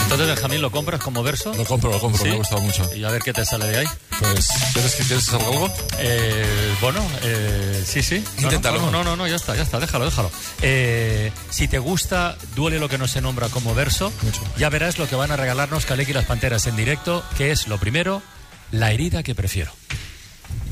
Entonces, Benjamín, ¿lo compras como verso? Lo compro, ¿Sí? me ha gustado mucho. Y a ver qué te sale de ahí. Pues, ¿quieres que salga algo? Sí. Inténtalo. No, ya está, déjalo. Si te gusta Duele lo que no se nombra como verso, Mucho. ya verás lo que van a regalarnos Calec y las Panteras en directo, que es lo primero, La herida que prefiero.